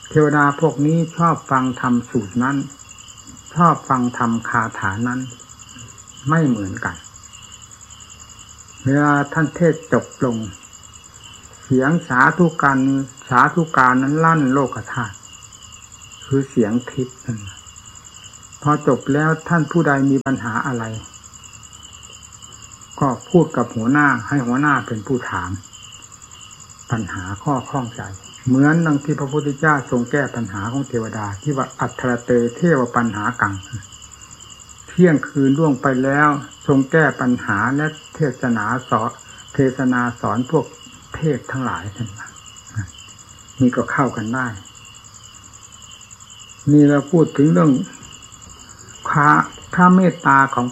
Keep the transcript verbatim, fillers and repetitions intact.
เทวดาพวกนี้ชอบฟังธรรมสูตรนั้นชอบฟังธรรมคาถานั้นไม่เหมือนกันเวลาท่านเทศจบลงเสียงสาธุการสาธุการนั้นลั่นโลกธาตุคือเสียงทิพย์พอจบแล้วท่านผู้ใดมีปัญหาอะไรก็พูดกับหัวหน้าให้หัวหน้าเป็นผู้ถามปัญหาข้อข้องใจเหมือนดังที่พระพุทธเจ้าทรงแก้ปัญหาของเทวดาที่ว่าอัตถรเตเทวปัญหากังเที่ยงคืนล่วงไปแล้วทรงแก้ปัญหาและเทศนาสอนเทศนาสอนพวกเทพทั้งหลายท่านนี่ก็เข้ากันได้นี่เราพูดถึงเรื่องพระพระเมตตาของ